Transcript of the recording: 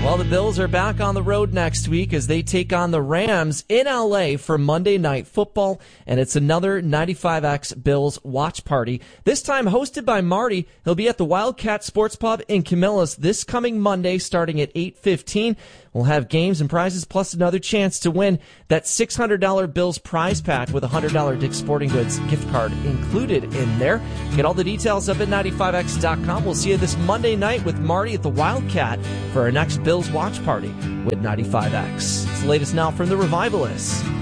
Well, the Bills are back on the road next week as they take on the Rams in L.A. for Monday Night Football, and it's another 95X Bills watch party, this time hosted by Marty. He'll be at the Wildcat Sports Pub in Camillus this coming Monday starting at 8:15. We'll have games and prizes plus another chance to win that $600 Bills prize pack with a $100 Dick's Sporting Goods gift card included in there. Get all the details up at 95x.com. We'll see you this Monday night with Marty at the Wildcat for our next Bills watch party with 95X. It's the latest now from the Revivalists.